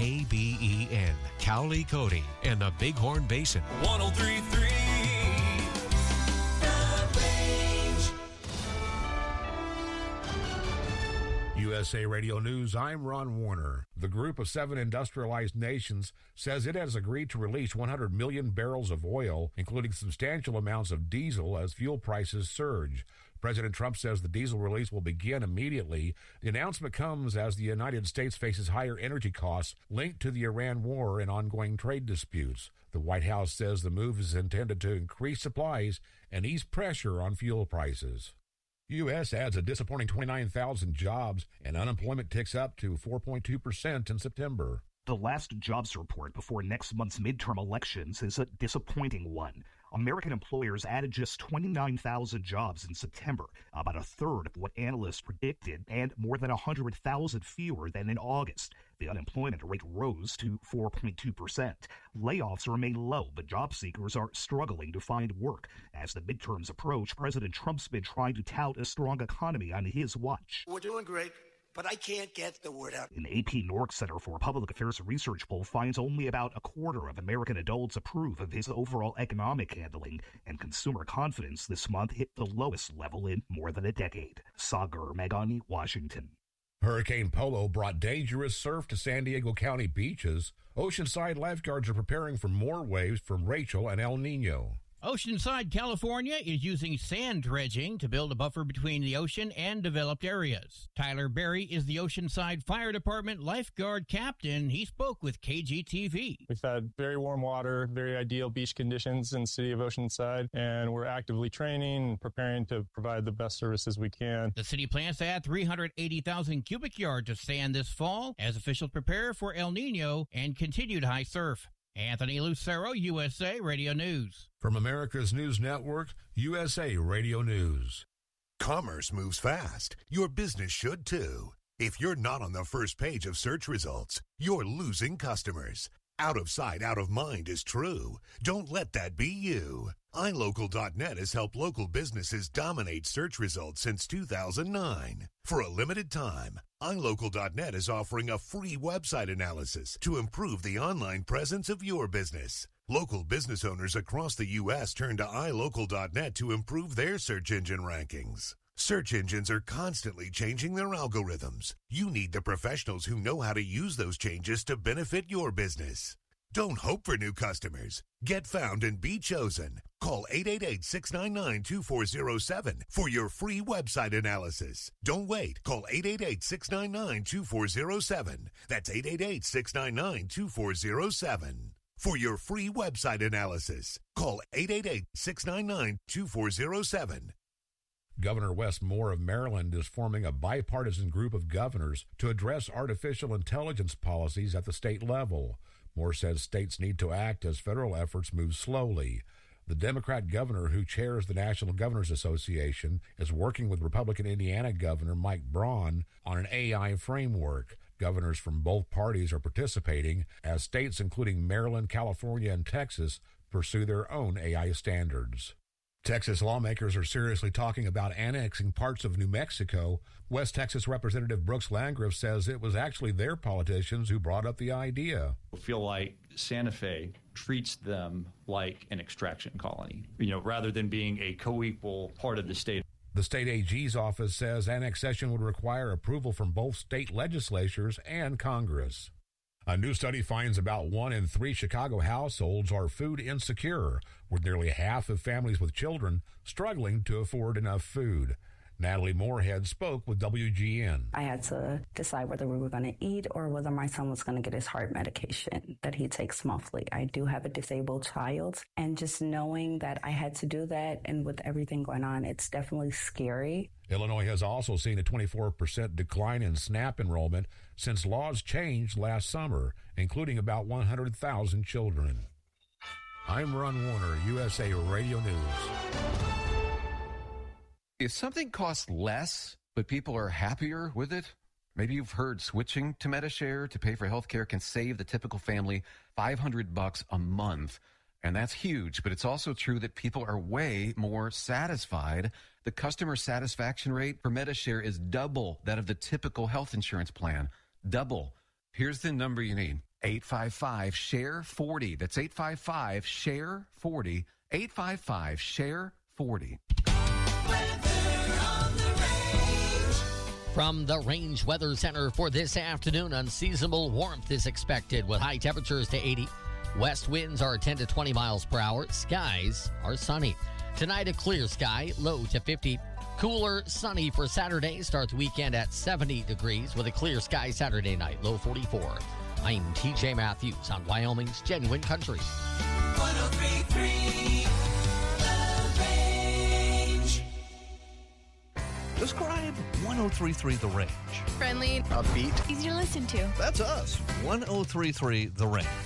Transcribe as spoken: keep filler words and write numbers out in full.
K B E N, Cowley, Cody, and the Bighorn Basin. one oh three point three U S A Radio News, I'm Ron Warner. The Group of Seven Industrialized Nations says it has agreed to release one hundred million barrels of oil, including substantial amounts of diesel, as fuel prices surge. President Trump says the diesel release will begin immediately. The announcement comes as the United States faces higher energy costs linked to the Iran war and ongoing trade disputes. The White House says the move is intended to increase supplies and ease pressure on fuel prices. U S adds a disappointing twenty-nine thousand jobs, and unemployment ticks up to four point two percent in September. The last jobs report before next month's midterm elections is a disappointing one. American employers added just twenty-nine thousand jobs in September, about a third of what analysts predicted, and more than one hundred thousand fewer than in August. The unemployment rate rose to four point two percent. Layoffs remain low, but job seekers are struggling to find work. As the midterms approach, President Trump's been trying to tout a strong economy on his watch. We're doing great, but I can't get the word out. An A P Nork Center for Public Affairs research poll finds only about a quarter of American adults approve of his overall economic handling, and consumer confidence this month hit the lowest level in more than a decade. Sagar Meghani, Washington. Hurricane Polo brought dangerous surf to San Diego County beaches. Oceanside lifeguards are preparing for more waves from Rachel and El Nino. Oceanside, California is using sand dredging to build a buffer between the ocean and developed areas. Tyler Berry is the Oceanside Fire Department lifeguard captain. He spoke with K G T V. We've had very warm water, very ideal beach conditions in the city of Oceanside, and we're actively training and preparing to provide the best services we can. The city plans to add three hundred eighty thousand cubic yards of sand this fall as officials prepare for El Nino and continued high surf. Anthony Lucero, U S A Radio News. From America's News Network, U S A Radio News. Commerce moves fast. Your business should too. If you're not on the first page of search results, you're losing customers. Out of sight, out of mind is true. Don't let that be you. i local dot net has helped local businesses dominate search results since two thousand nine. For a limited time, i local dot net is offering a free website analysis to improve the online presence of your business. Local business owners across the U S turn to i local dot net to improve their search engine rankings. Search engines are constantly changing their algorithms. You need the professionals who know how to use those changes to benefit your business. Don't hope for new customers. Get found and be chosen. Call eight eight eight, six nine nine, two four zero seven for your free website analysis. Don't wait. Call eight eight eight, six nine nine, two four zero seven. That's eight eight eight, six nine nine, two four zero seven. For your free website analysis, call eight eight eight, six nine nine, two four zero seven. Governor Wes Moore of Maryland is forming a bipartisan group of governors to address artificial intelligence policies at the state level. Moore says states need to act as federal efforts move slowly. The Democrat governor who chairs the National Governors Association is working with Republican Indiana Governor Mike Braun on an A I framework. Governors from both parties are participating as states including Maryland, California, and Texas pursue their own A I standards. Texas lawmakers are seriously talking about annexing parts of New Mexico. West Texas Representative Brooks Landgraf says it was actually their politicians who brought up the idea. I feel like Santa Fe treats them like an extraction colony, you know, rather than being a co-equal part of the state. The state A G's office says annexation would require approval from both state legislatures and Congress. A new study finds about one in three Chicago households are food insecure, with nearly half of families with children struggling to afford enough food. Natalie Moorhead spoke with W G N. I had to decide whether we were going to eat or whether my son was going to get his heart medication that he takes monthly. I do have a disabled child, and just knowing that I had to do that, and with everything going on, it's definitely scary. Illinois has also seen a twenty-four percent decline in SNAP enrollment since laws changed last summer, including about one hundred thousand children. I'm Ron Warner, U S A Radio News. If something costs less, but people are happier with it, maybe you've heard switching to Medi-Share to pay for health care can save the typical family five hundred bucks a month. And that's huge, but it's also true that people are way more satisfied. The customer satisfaction rate for Medi-Share is double that of the typical health insurance plan. Double. Here's the number you need. eight five five, share forty. That's eight five five, share forty. eight five five, share forty. From the Range Weather Center for this afternoon, unseasonable warmth is expected with high temperatures to eighty. West winds are ten to twenty miles per hour. Skies are sunny. Tonight, a clear sky, low to fifty. Cooler, sunny for Saturday. Start the weekend at seventy degrees with a clear sky Saturday night, low forty-four. I'm T J Matthews on Wyoming's Genuine Country. one oh three point three The Range. Describe one oh three point three The Range. Friendly, upbeat, easy to listen to. That's us. one oh three point three The Range.